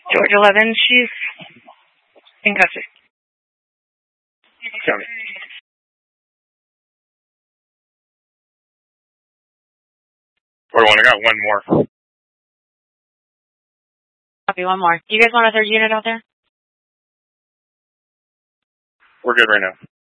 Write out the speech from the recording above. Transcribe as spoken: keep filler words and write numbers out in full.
George eleven, she's in custody. Tell me. Or one, I got one more. Copy, one more. Do you guys want a third unit out there? We're good right now.